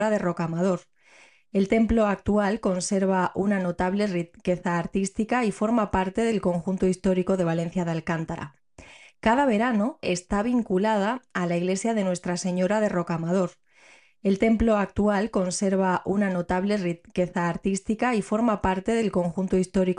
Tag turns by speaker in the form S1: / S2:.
S1: de Rocamadour. El templo actual conserva una notable riqueza artística y forma parte del conjunto histórico de Valencia de Alcántara. Cada verano está vinculada a la iglesia de Nuestra Señora de Rocamadour. El templo actual conserva una notable riqueza artística y forma parte del conjunto histórico